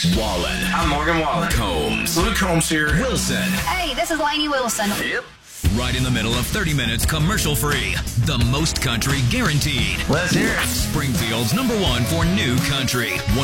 Brooks. Wallen. I'm Morgan Wallen. Combs. Luke Combs here. Wilson. Hey, this is Lainey Wilson. Yep. Right in the middle of 30 minutes commercial free. The most country guaranteed. Let's hear it. Springfield's #1 for new country.